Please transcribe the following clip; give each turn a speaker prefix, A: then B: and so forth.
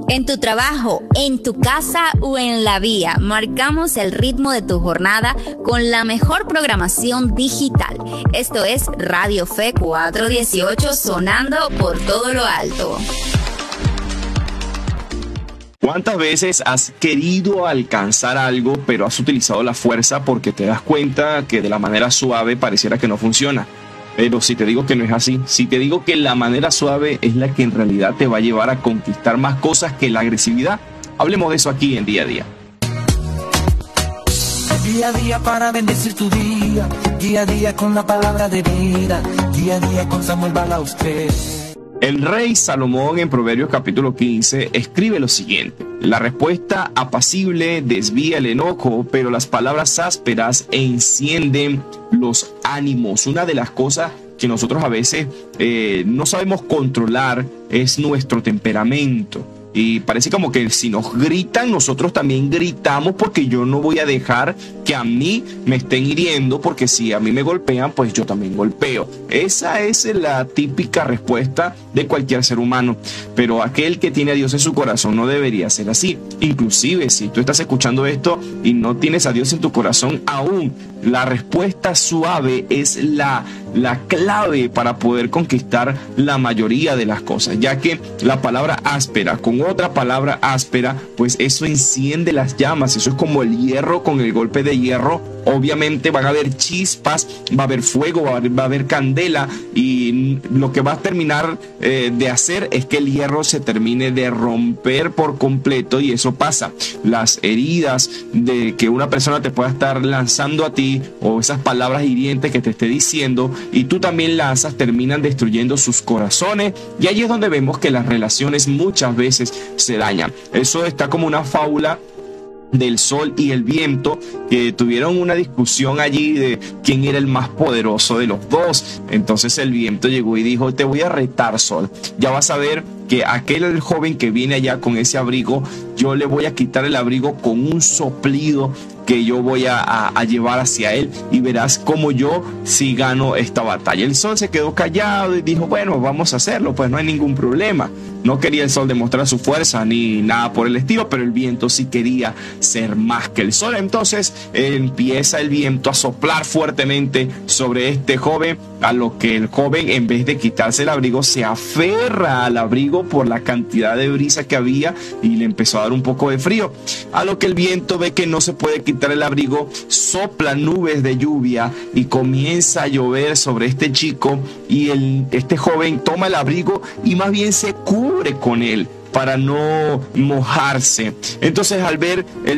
A: En tu trabajo, en tu casa o en la vía, marcamos el ritmo de tu jornada con la mejor programación digital. Esto es Radio Fe 418, sonando por todo lo alto.
B: ¿Cuántas veces has querido alcanzar algo, pero has utilizado la fuerza porque te das cuenta que de la manera suave pareciera que no funciona? Pero si te digo que no es así, si te digo que la manera suave es la que en realidad te va a llevar a conquistar más cosas que la agresividad, hablemos de eso aquí en Día a Día.
C: Día a día para bendecir tu día a día con la palabra de vida, día a día con Samuel Balaustre.
B: El rey Salomón en Proverbios capítulo 15 escribe lo siguiente: la respuesta apacible desvía el enojo, pero las palabras ásperas encienden los ánimos. Una de las cosas que nosotros a veces no sabemos controlar es nuestro temperamento. Y parece como que si nos gritan, nosotros también gritamos, porque yo no voy a dejar que a mí me estén hiriendo, porque si a mí me golpean, pues yo también golpeo. Esa es la típica respuesta de cualquier ser humano. Pero aquel que tiene a Dios en su corazón no debería ser así. Inclusive si tú estás escuchando esto y no tienes a Dios en tu corazón aún, la respuesta suave es la clave para poder conquistar la mayoría de las cosas, ya que la palabra áspera con otra palabra áspera, pues eso enciende las llamas. Eso es como el hierro con el golpe de hierro. Obviamente van a haber chispas, va a haber fuego, va a haber candela, y lo que va a terminar de hacer es que el hierro se termine de romper por completo, y eso pasa. Las heridas de que una persona te pueda estar lanzando a ti, o esas palabras hirientes que te esté diciendo y tú también lanzas, terminan destruyendo sus corazones, y ahí es donde vemos que las relaciones muchas veces se dañan. Eso está como una fábula del sol y el viento, que tuvieron una discusión allí de quién era el más poderoso de los dos. Entonces el viento llegó y dijo: te voy a retar, sol, ya vas a ver que aquel joven que viene allá con ese abrigo, yo le voy a quitar el abrigo con un soplido que yo voy a llevar hacia él, y verás cómo yo sí gano esta batalla. El sol se quedó callado y dijo: bueno, vamos a hacerlo, pues no hay ningún problema. No quería el sol demostrar su fuerza ni nada por el estilo, pero el viento sí quería ser más que el sol. Entonces empieza el viento a soplar fuertemente sobre este joven, a lo que el joven, en vez de quitarse el abrigo, se aferra al abrigo por la cantidad de brisa que había, y le empezó a dar un poco de frío. A lo que el viento ve que no se puede quitar el abrigo, sopla nubes de lluvia y comienza a llover sobre este chico, y este joven toma el abrigo y más bien se cubre con él para no mojarse. Entonces, al ver el